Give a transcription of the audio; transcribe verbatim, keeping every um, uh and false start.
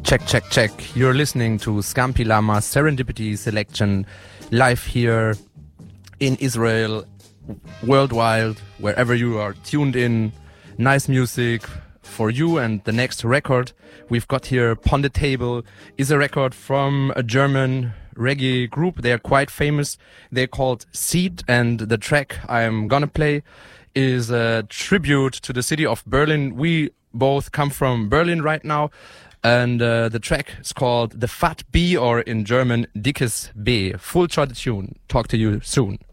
Check, check, check. You're listening to Scampi Lama Serendipity Selection live here in Israel, worldwide, wherever you are tuned in. Nice music for you. And the next record we've got here upon the table is a record from a German reggae group. They are quite famous. They're called Seed, and the track I'm gonna play is a tribute to the city of Berlin. We both come from Berlin right now. And uh, the track is called The Fat Bee, or in German, Dickes B. Full shot tune. Talk to you soon.